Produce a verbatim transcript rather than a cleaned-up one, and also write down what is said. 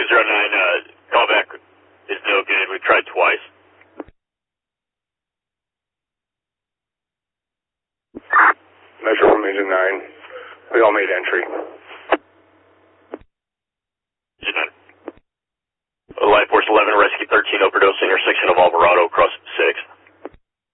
two zero nine, uh, callback is no good. We tried twice. Metro one Major nine. We all made entry. nine. Life Force eleven, Rescue thirteen, overdose intersection of Alvarado, cross six.